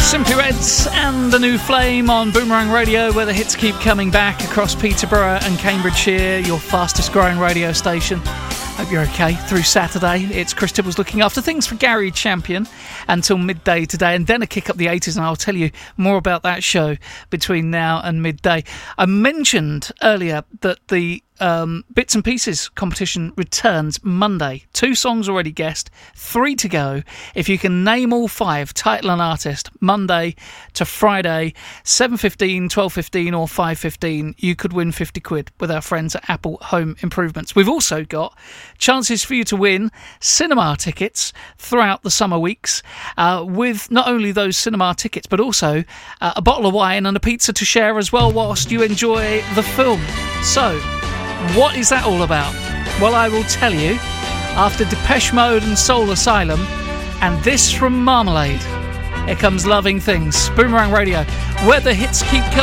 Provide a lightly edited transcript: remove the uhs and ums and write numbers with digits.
Simply Reds and The New Flame on Boomerang Radio, where the hits keep coming back across Peterborough and Cambridgeshire, your fastest growing radio station. Hope you're okay through Saturday. It's Chris Tibbles looking after things for Gary Champion until midday today, and then a kick up the 80s, and I'll tell you more about that show between now and midday. I mentioned earlier that the Bits and Pieces competition returns Monday. 2 songs already guessed, 3 to go. If you can name all 5, title and artist, Monday to Friday, 7:15, 12:15 or 5:15, you could win 50 quid with our friends at Apple Home Improvements. We've also got chances for you to win cinema tickets throughout the summer weeks, with not only those cinema tickets but also a bottle of wine and a pizza to share as well whilst you enjoy the film. So what is that all about? Well, I will tell you after Depeche Mode and Soul Asylum and this from Marmalade. Here comes Loving Things. Boomerang Radio, where the hits keep coming.